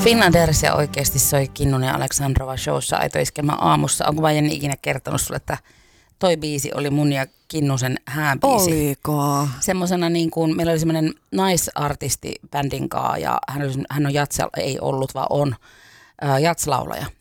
Finlandersia oikeasti soi Kinnunen ja Aleksandrova showssa Aito Iskelmä aamussa. Onko mä Jenni ikinä kertonut sulle, että toi biisi oli mun ja Kinnusen hääbiisi? Oliko? Semmosena niin kuin, meillä oli semmoinen naisartisti bändin kaa ja hän on ei ollut vaan on jatslaulaja.